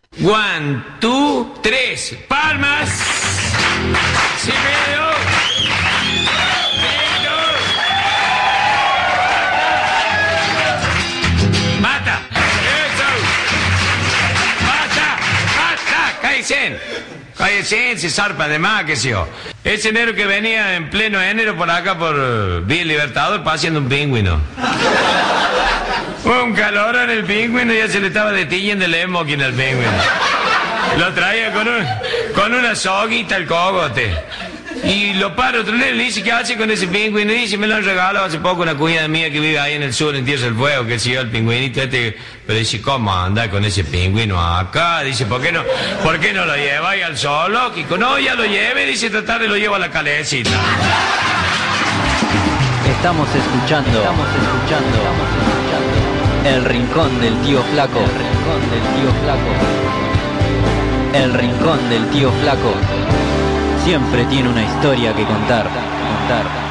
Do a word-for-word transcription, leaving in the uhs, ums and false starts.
One, two, tres. ¡Palmas! ¡Simedo! ¡Mata! ¡Eso! ¡Mata! ¡Mata! ¡Cállense! Cállense, se zarpa de más, que sé yo. Ese enero que venía en pleno enero por acá, por uh, Vía Libertador, paseando un pingüino. Un calor en el pingüino, ya se le estaba detiñendo el smoking al pingüino. Lo traía con, un, con una soguita al cogote. Y lo para otro nene, le dice, ¿qué hace con ese pingüino? Y dice, me lo han regalado hace poco una cuñada mía que vive ahí en el sur, en Tierra del Fuego, que se lleva el pingüinito este. Pero dice, ¿cómo anda con ese pingüino acá? Dice, ¿por qué no, ¿por qué no lo lleva ahí al zoológico? No, ya lo lleve, dice, tratar de lo lleva a la calecita. Estamos escuchando, estamos escuchando, estamos escuchando El Rincón del Tío Flaco. El Rincón del Tío Flaco. El Rincón del Tío Flaco. Siempre tiene una historia que contar, contar.